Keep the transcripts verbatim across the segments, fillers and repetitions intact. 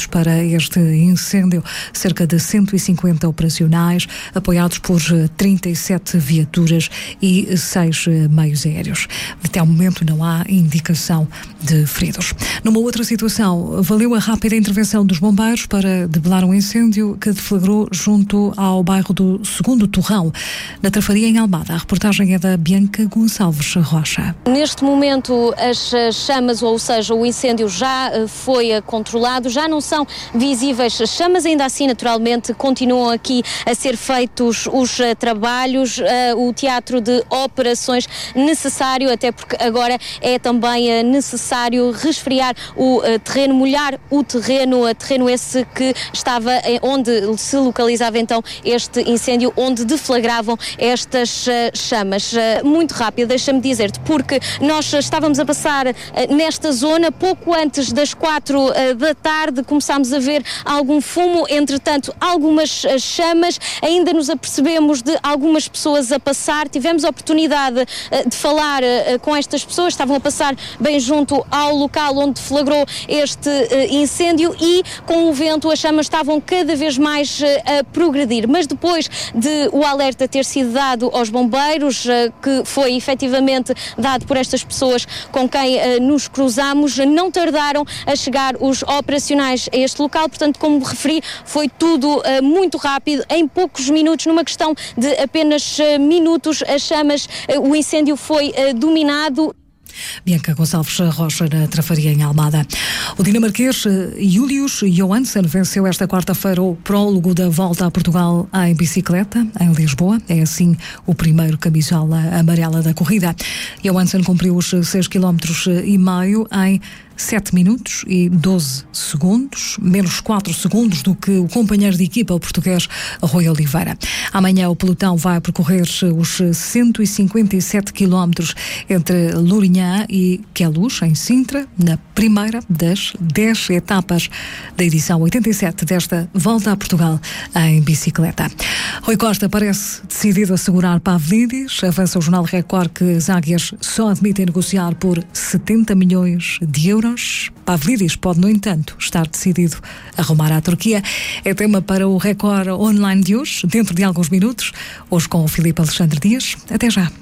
para este incêndio. Cerca de cento e cinquenta operacionais, apoiados por trinta e sete viaturas e seis meios aéreos. Até ao momento não há indicação de feridos. Numa outra situação, valeu a rápida intervenção dos bombeiros para debelar um incêndio que deflagrou junto ao bairro do Segundo Torrão, na Trafaria, em Almada. A reportagem é da Bianca Gonçalves Rocha. Neste momento, as chamas, ou seja, o incêndio já foi controlado, já não são visíveis as chamas, ainda assim, naturalmente, continuam aqui a ser feitos os trabalhos, o teatro de operações necessário, até porque agora é também necessário resfriar o terreno, molhar o terreno, terreno esse que estava onde se localizava então este incêndio, onde deflagravam estas chamas. Muito rápido, deixa-me dizer-te, porque nós estávamos a passar nesta zona pouco antes das quatro da tarde, começámos a ver algum fumo, entretanto algumas chamas, ainda nos apercebemos de algumas pessoas a passar, tivemos a oportunidade de falar com estas pessoas, estavam a passar bem junto ao local onde deflagrou este incêndio e com o vento as chamas estavam cada vez mais a progredir, mas depois de o alerta ter sido dado aos bombeiros, que foi efetivamente dado por estas pessoas com quem nos cruzamos, não tardaram a chegar os operacionais a este local, portanto, como referi, foi tudo muito rápido, em poucos minutos, numa questão de apenas minutos, as chamas, o incêndio foi dominado. Bianca Gonçalves Rocha, na Trafaria, em Almada. O dinamarquês Julius Johansson venceu esta quarta-feira o prólogo da Volta a Portugal em bicicleta, em Lisboa. É assim o primeiro camisola amarela da corrida. Johansson cumpriu os seis quilómetros e meio em sete minutos e doze segundos, menos quatro segundos do que o companheiro de equipa, o português Rui Oliveira. Amanhã o pelotão vai percorrer os cento e cinquenta e sete quilómetros entre Lourinhã e Queluz, em Sintra, na primeira das dez etapas da edição oitenta e sete desta Volta a Portugal em bicicleta. Rui Costa parece decidido a segurar Pavlidis. Avança o jornal Record que as Águias só admitem negociar por setenta milhões de euros. Pavlidis pode, no entanto, estar decidido a rumar à Turquia. É tema para o Record Online de hoje, dentro de alguns minutos. Hoje com o Filipe Alexandre Dias. Até já.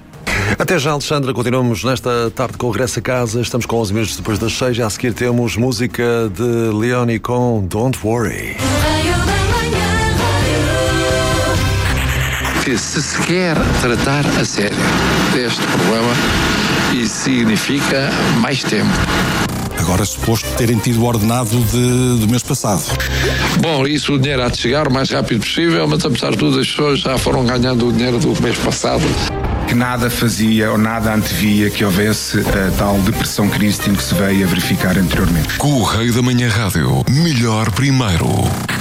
Até já, Alexandra. Continuamos nesta tarde com o Regresso a Casa. Estamos com onze minutos depois das seis. A seguir temos música de Leone com Don't Worry. Se se quer tratar a sério deste problema, isso significa mais tempo. Agora suposto terem tido o ordenado de, do mês passado. Bom, isso o dinheiro há de chegar o mais rápido possível, mas apesar de tudo as pessoas já foram ganhando o dinheiro do mês passado. Que nada fazia ou nada antevia que houvesse a tal depressão cristina que se veio a verificar anteriormente. Correio da Manhã Rádio, melhor primeiro.